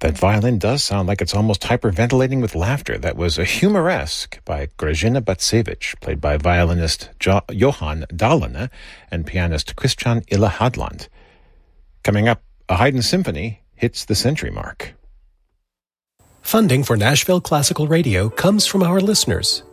That violin does sound like it's almost hyperventilating with laughter. That was a Humoresque by Grażyna Bacewicz, played by violinist Johan Dahlene and pianist Christian Ille Hadland. Coming up, a Haydn symphony hits the century mark. Funding for Nashville Classical Radio comes from our listeners